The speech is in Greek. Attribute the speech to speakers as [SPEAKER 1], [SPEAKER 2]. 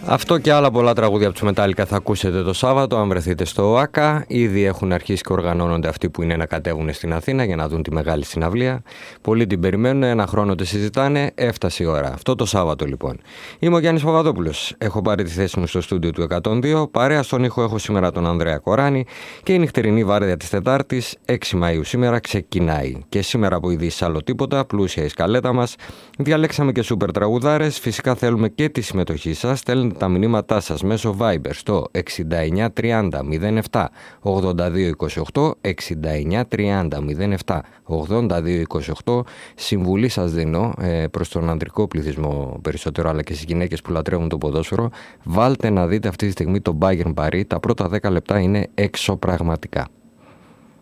[SPEAKER 1] Αυτό και άλλα πολλά τραγούδια από τους Metallica θα ακούσετε το Σάββατο αν βρεθείτε στο ΟΑΚΑ. Ήδη έχουν αρχίσει και οργανώνονται αυτοί που είναι να κατέβουν στην Αθήνα για να δουν τη μεγάλη συναυλία. Πολλοί την περιμένουν, ένα χρόνο τη συζητάνε, έφτασε η ώρα. Αυτό το Σάββατο λοιπόν. Είμαι ο Γιάννης Παπαδόπουλος. Έχω πάρει τη θέση μου στο στούντιο του 102. Παρέα στον ήχο έχω σήμερα τον Ανδρέα Κοράνη και η νυχτερινή βάρδια της Τετάρτης, 6 Μαΐου σήμερα, ξεκινάει. Και σήμερα από ειδήσεις άλλο τίποτα, πλούσια η σκαλέτα μας. Διαλέξαμε και σούπερ τραγουδάρες. Φυσικά θέλουμε και τη συμμετοχή σας. Στέλνετε τα μηνύματά σας μέσω Viber στο 6930 07 82 28, 6930 07 82 28. Συμβουλή σας δίνω προς τον ανδρικό πληθυσμό περισσότερο, αλλά και στις γυναίκες που λατρεύουν το ποδόσφαιρο. Βάλτε να δείτε αυτή τη στιγμή το Bayern Paris. Τα πρώτα 10 λεπτά είναι εξωπραγματικά.